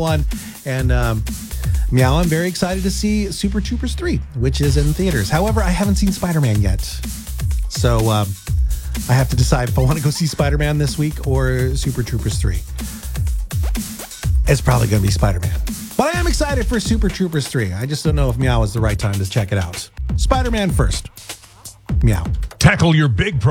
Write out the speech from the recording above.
one. And Meow, I'm very excited to see Super Troopers 3, which is in theaters. However, I haven't seen Spider-Man yet. So I have to decide if I want to go see Spider-Man this week or Super Troopers 3. It's probably going to be Spider-Man. But I am excited for Super Troopers 3. I just don't know if Meow is the right time to check it out. Spider-Man first. Meow. Tackle your big